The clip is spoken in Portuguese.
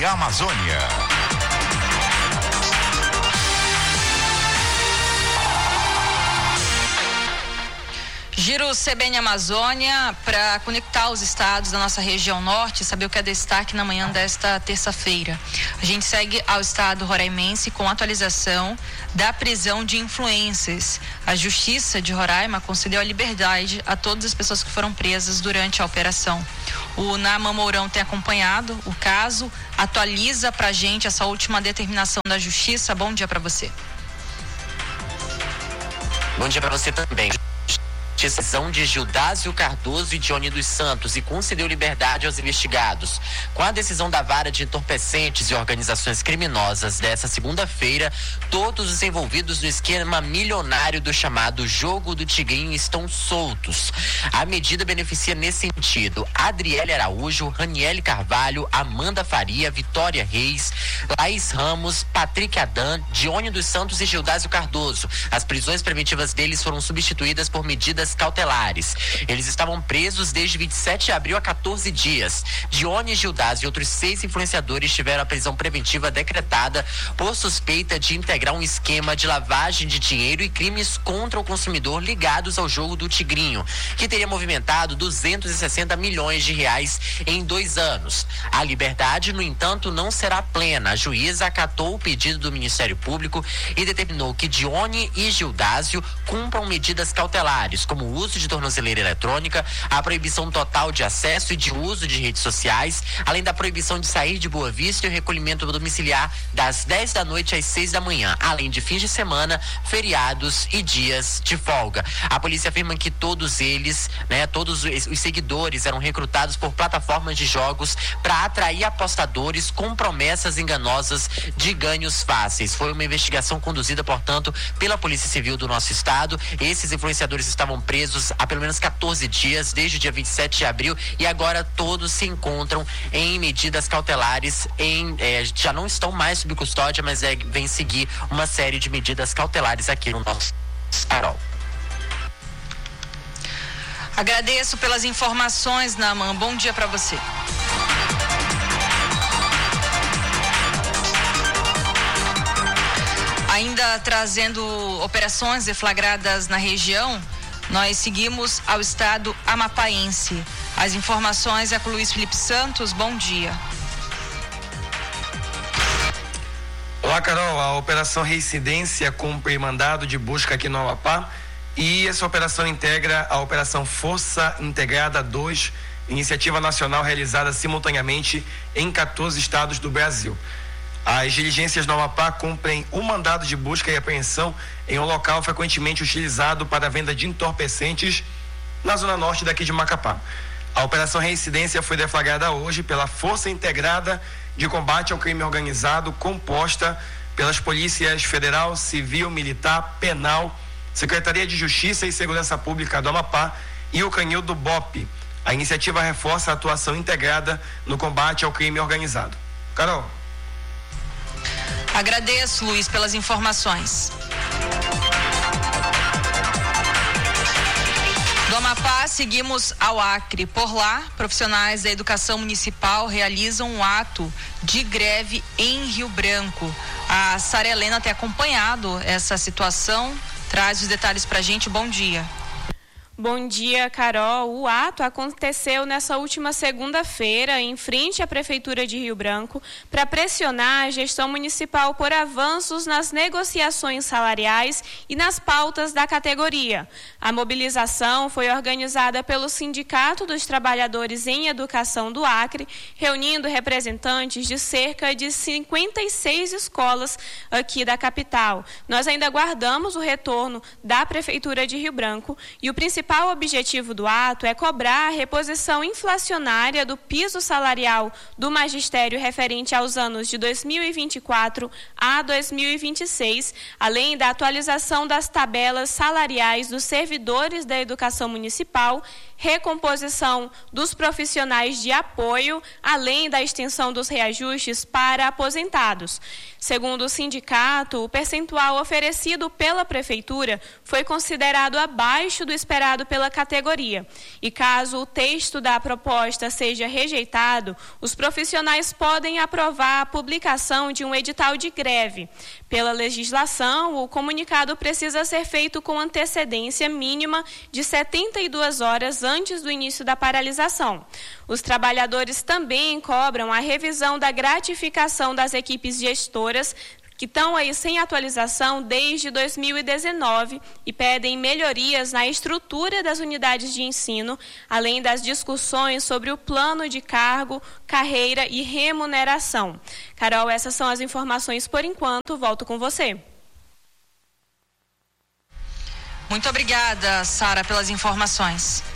CBN Amazônia. Giro CBN Amazônia para conectar os estados da nossa região norte, saber o que é destaque na manhã desta terça-feira. A gente segue ao estado roraimense com atualização da prisão de influencers. A Justiça de Roraima concedeu a liberdade a todas as pessoas que foram presas durante a operação. O Naamã Mourão tem acompanhado o caso, atualiza para a gente essa última determinação da Justiça. Bom dia para você. Bom dia para você também. Decisão de Gildásio Cardoso e Dione dos Santos e concedeu liberdade aos investigados. Com a decisão da Vara de Entorpecentes e Organizações Criminosas dessa segunda-feira, todos os envolvidos no esquema milionário do chamado Jogo do Tigrinho estão soltos. A medida beneficia nesse sentido Adriele Araújo, Raniele Carvalho, Amanda Faria, Vitória Reis, Laís Ramos, Patrick Adan, Dione dos Santos e Gildásio Cardoso. As prisões preventivas deles foram substituídas por medidas cautelares. Eles estavam presos desde 27 de abril a 14 dias. Dione, Gildásio e outros 6 influenciadores tiveram a prisão preventiva decretada por suspeita de integrar um esquema de lavagem de dinheiro e crimes contra o consumidor ligados ao Jogo do Tigrinho, que teria movimentado 260 milhões de reais em 2 anos. A liberdade, no entanto, não será plena. A juíza acatou o pedido do Ministério Público e determinou que Dione e Gildásio cumpram medidas cautelares, como o uso de tornozeleira eletrônica, a proibição total de acesso e de uso de redes sociais, além da proibição de sair de Boa Vista e o recolhimento domiciliar das 10 da noite às 6 da manhã, além de fins de semana, feriados e dias de folga. A polícia afirma que todos eles, todos os seguidores eram recrutados por plataformas de jogos para atrair apostadores com promessas enganosas de ganhos fáceis. Foi uma investigação conduzida, portanto, pela Polícia Civil do nosso estado. Esses influenciadores estavam presos há pelo menos 14 dias, desde o dia 27 de abril, e agora todos se encontram em medidas cautelares, já não estão mais sob custódia, mas vem seguir uma série de medidas cautelares aqui no nosso Carol. Agradeço pelas informações, Naamã. Bom dia para você. Ainda trazendo operações deflagradas na região, nós seguimos ao estado amapaense. As informações é com o Luiz Felipe Santos. Bom dia. Olá, Carol. A Operação Reincidência cumpre mandado de busca aqui no Amapá e essa operação integra a Operação Força Integrada 2, iniciativa nacional realizada simultaneamente em 14 estados do Brasil. As diligências no Amapá cumprem um mandado de busca e apreensão em um local frequentemente utilizado para a venda de entorpecentes na zona norte daqui de Macapá. A Operação Reincidência foi deflagrada hoje pela Força Integrada de Combate ao Crime Organizado, composta pelas Polícias Federal, Civil, Militar, Penal, Secretaria de Justiça e Segurança Pública do Amapá e o Canil do BOP. A iniciativa reforça a atuação integrada no combate ao crime organizado. Carol. Agradeço, Luiz, pelas informações. Do Amapá, seguimos ao Acre. Por lá, profissionais da educação municipal realizam um ato de greve em Rio Branco. A Sara Helena tem acompanhado essa situação, traz os detalhes pra gente. Bom dia. Bom dia, Carol. O ato aconteceu nessa última segunda-feira em frente à Prefeitura de Rio Branco para pressionar a gestão municipal por avanços nas negociações salariais e nas pautas da categoria. A mobilização foi organizada pelo Sindicato dos Trabalhadores em Educação do Acre, reunindo representantes de cerca de 56 escolas aqui da capital. Nós ainda aguardamos o retorno da Prefeitura de Rio Branco e o principal objetivo do ato é cobrar a reposição inflacionária do piso salarial do magistério referente aos anos de 2024 a 2026, além da atualização das tabelas salariais dos servidores da educação municipal recomposição dos profissionais de apoio, além da extensão dos reajustes para aposentados. Segundo o sindicato, o percentual oferecido pela Prefeitura foi considerado abaixo do esperado pela categoria. E caso o texto da proposta seja rejeitado, os profissionais podem aprovar a publicação de um edital de greve. Pela legislação, o comunicado precisa ser feito com antecedência mínima de 72 horas antes do início da paralisação. Os trabalhadores também cobram a revisão da gratificação das equipes gestoras, que estão aí sem atualização desde 2019 e pedem melhorias na estrutura das unidades de ensino, além das discussões sobre o plano de cargo, carreira e remuneração. Carol, essas são as informações por enquanto. Volto com você. Muito obrigada, Sara, pelas informações.